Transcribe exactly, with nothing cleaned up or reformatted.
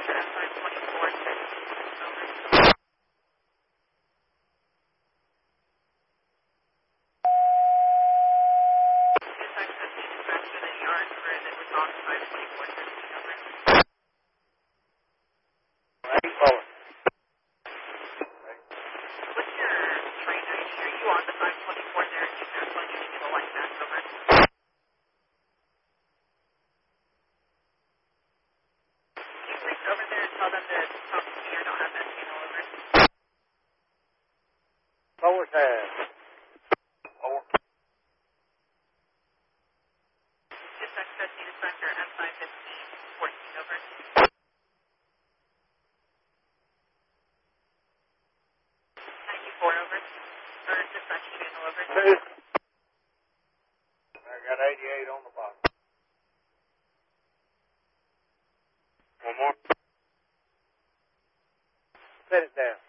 at five twenty-four, over. Dispatch fifteen, dispatch to the yard for the response five twenty-four, over. Right forward. What's your train I D? Are you on the five twenty-four there? Do you know when you need the light back, over? Can you reach over there and tell them to talk to me? I don't have that channel, over. Forward there. Forward. Dispatch fifteen, dispatcher M five fifteen, fourteen, over. ninety-four, over. Or dispatch channel, over. Two. I got eighty-eight on the box. One more. Set it down.